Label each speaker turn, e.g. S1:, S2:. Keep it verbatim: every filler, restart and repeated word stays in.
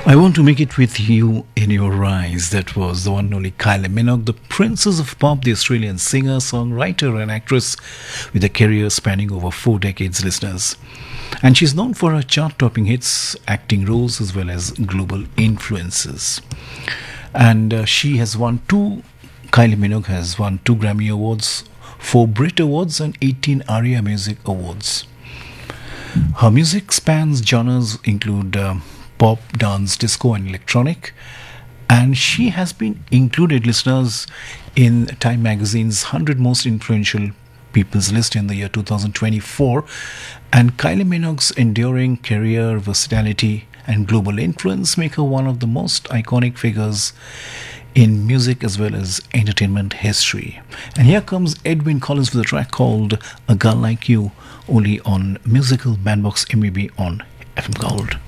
S1: I want to make it with you in your eyes. That was the one and only Kylie Minogue, the princess of pop, the Australian singer, songwriter, and actress with a career spanning over four decades, listeners. And she's known for her chart-topping hits, acting roles, as well as global influences. And uh, she has won two. Kylie Minogue has won two Grammy Awards, four Brit Awards, and eighteen ARIA Music Awards. Her music spans genres include uh, pop, dance, disco, and electronic. And she has been included, listeners, in Time Magazine's one hundred Most Influential People's list in the year two thousand twenty-four. And Kylie Minogue's enduring career, versatility, and global influence make her one of the most iconic figures in music as well as entertainment history. And here comes Edwyn Collins with a track called A Girl Like You, only on Musical Bandbox M B B on F M Gold.